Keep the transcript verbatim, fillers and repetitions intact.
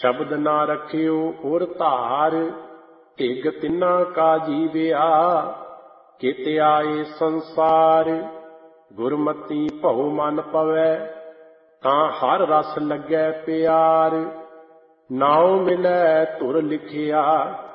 ਸ਼ਬਦ ਨਾ ਰੱਖਿਓ ਔਰ ਧਾਰ, ਢਿੱਗ ਤਿੰਨਾ ਕਾ ਜੀਵਿਆ, ਕਿਤੇ ਆਏ ਸੰਸਾਰ। ਗੁਰਮਤੀ ਭਉ ਮਨ ਪਵੈ, ਤਾਂ ਹਰ ਰਸ ਲੱਗੈ ਪਿਆਰ। ਨਾਉ ਮਿਲੈ ਧੁਰ ਲਿਖਿਆ,